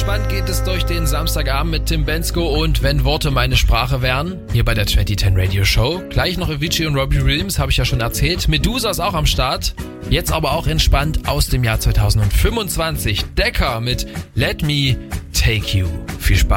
entspannt geht es durch den Samstagabend mit Tim Bendzko und Wenn Worte meine Sprache wären, hier bei der 2010 Radio Show. Gleich noch Avicii und Robbie Williams, habe ich ja schon erzählt. Medusa ist auch am Start. Jetzt aber auch entspannt aus dem Jahr 2025. Decker mit Let Me Take You. Viel Spaß.